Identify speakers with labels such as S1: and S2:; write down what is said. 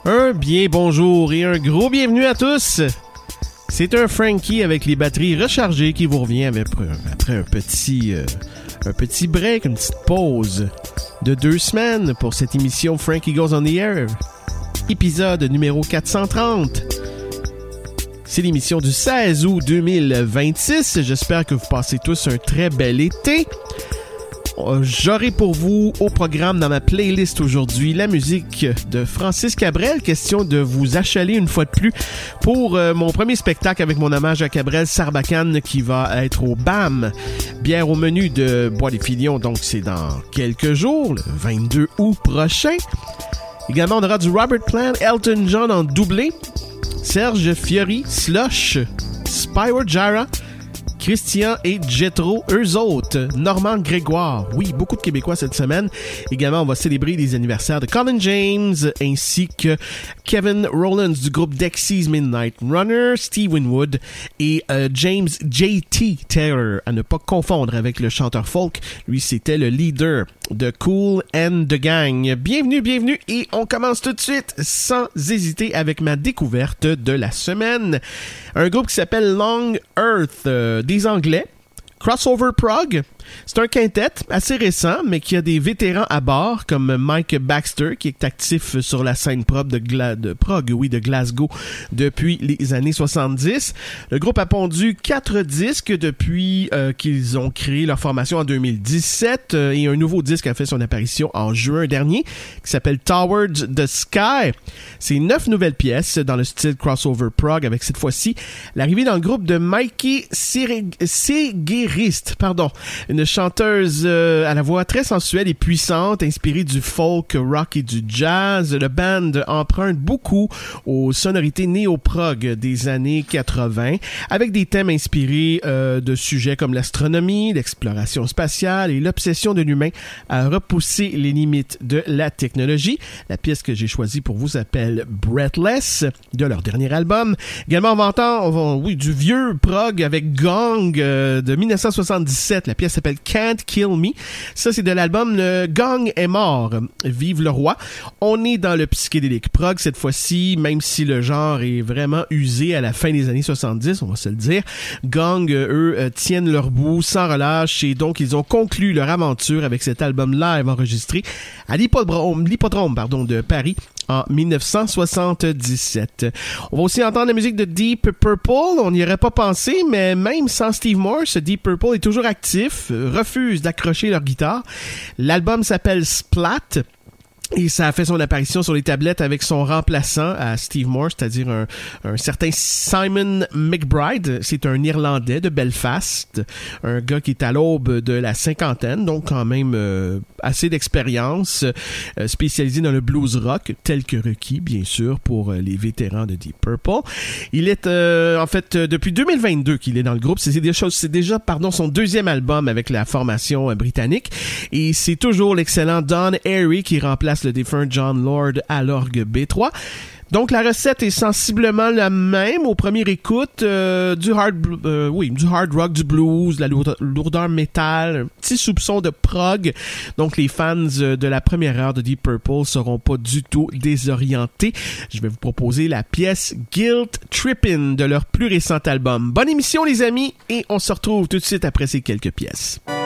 S1: Un bien bonjour et un gros bienvenue à tous. C'est un Frankie avec les batteries rechargées qui vous revient après un petit break, une petite pause de 2 semaines pour cette émission Frankie Goes on the Air, épisode numéro 430. C'est l'émission du 16 août 2026. J'espère que vous passez tous un très bel été. J'aurai pour vous au programme dans ma playlist aujourd'hui la musique de Francis Cabrel. Question de vous achaler une fois de plus pour mon premier spectacle avec mon hommage à Cabrel Sarbacane qui va être au BAM. Bière au menu de Bois des Filions, donc c'est dans quelques jours, le 22 août prochain. Également, on aura du Robert Plant, Elton John en doublé, Serge Fiori, Slush, Spyro Gyra, Christian et Jethro, eux autres, Normand Grégoire. Oui, beaucoup de Québécois cette semaine. Également, on va célébrer les anniversaires de Colin James ainsi que Kevin Rowlands du groupe Dexys Midnight Runner, Steve Winwood et James J.T. Taylor, à ne pas confondre avec le chanteur folk. Lui, c'était le leader de Kool and the Gang. Bienvenue et on commence tout de suite sans hésiter avec ma découverte de la semaine. Un groupe qui s'appelle Long Earth, des Anglais, Crossover Prog. C'est un quintet assez récent, mais qui a des vétérans à bord, comme Mike Baxter, qui est actif sur la scène prog de Glasgow depuis les années 70. Le groupe a pondu 4 disques depuis qu'ils ont créé leur formation en 2017, et un nouveau disque a fait son apparition en juin dernier, qui s'appelle Towards the Sky. C'est 9 nouvelles pièces dans le style Crossover Prog, avec cette fois-ci l'arrivée dans le groupe de Mikey Segerist, une chanteuse à la voix très sensuelle et puissante, inspirée du folk, rock et du jazz. Le band emprunte beaucoup aux sonorités néo-prog des années 80, avec des thèmes inspirés de sujets comme l'astronomie, l'exploration spatiale et l'obsession de l'humain à repousser les limites de la technologie. La pièce que j'ai choisie pour vous s'appelle Breathless, de leur dernier album. Également, on va entendre du vieux prog avec Gong de 1977. La pièce s'appelle Can't Kill Me. Ça, c'est de l'album Le Gong est mort. Vive le roi. On est dans le psychédélique prog cette fois-ci, même si le genre est vraiment usé à la fin des années 70, on va se le dire. Gong, eux, tiennent leur bout sans relâche et donc ils ont conclu leur aventure avec cet album live enregistré à l'hippodrome de Paris en 1977. On va aussi entendre la musique de Deep Purple. On n'y aurait pas pensé, mais même sans Steve Morse, Deep Purple est toujours actif, refuse d'accrocher leur guitare. L'album s'appelle Splat. Et ça a fait son apparition sur les tablettes avec son remplaçant à Steve Morse, c'est-à-dire un certain Simon McBride. C'est un Irlandais de Belfast, un gars qui est à l'aube de la cinquantaine, donc quand même assez d'expérience, spécialisé dans le blues rock, tel que requis, bien sûr, pour les vétérans de Deep Purple. Il est en fait depuis 2022 qu'il est dans le groupe. C'est déjà son deuxième album avec la formation britannique, et c'est toujours l'excellent Don Airey qui remplace le défunt John Lord à l'orgue B3. Donc la recette est sensiblement la même au premier écoute, du hard rock, du blues, de la lourdeur métal, un petit soupçon de prog. Donc les fans de la première heure de Deep Purple seront pas du tout désorientés. Je vais vous proposer la pièce Guilt Trippin' de leur plus récent album. Bonne émission les amis, et on se retrouve tout de suite après ces quelques pièces.